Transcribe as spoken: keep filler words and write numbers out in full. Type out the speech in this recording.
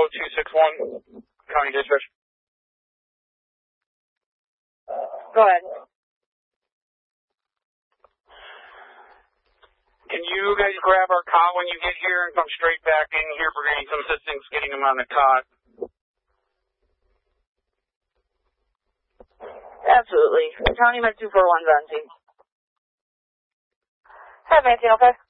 two six one, County Dispatch. Go ahead. Can you guys grab our cot when you get here and come straight back in here? We're going to need some assistance getting him on the cot. Absolutely. County Med two four one's on scene. Have anything okay?